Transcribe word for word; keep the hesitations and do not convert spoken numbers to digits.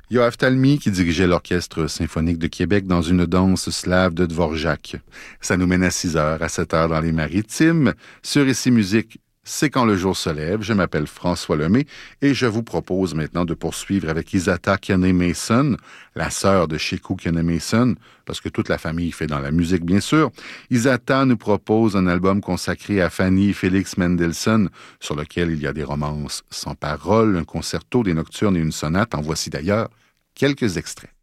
Yoav Talmy qui dirigeait l'Orchestre symphonique de Québec dans une danse slave de Dvorak. Ça nous mène à six heures, à sept heures dans les Maritimes. Sur Ici Musique, c'est quand le jour se lève. Je m'appelle François Lemay et je vous propose maintenant de poursuivre avec Isata Kane-Mason, la sœur de Sheku Kane-Mason, parce que toute la famille fait dans la musique, bien sûr. Isata nous propose un album consacré à Fanny Félix Mendelssohn, sur lequel il y a des romances sans paroles, un concerto, des nocturnes et une sonate. En voici d'ailleurs quelques extraits.